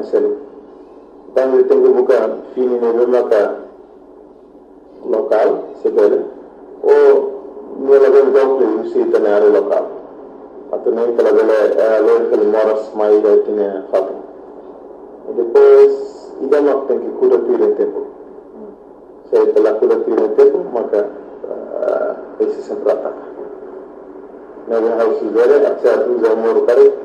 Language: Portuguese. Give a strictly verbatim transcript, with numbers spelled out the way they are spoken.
selu tangi tengu buka fini ne maka local sebele o nela ben dokle usi tanare local atau nem kala bele loy fel moras mai da tine fatu depois ida mak tem que cura tire tempo se pela cura tire tempo maka esse sempre ataca na hausa dele até a luz amor kare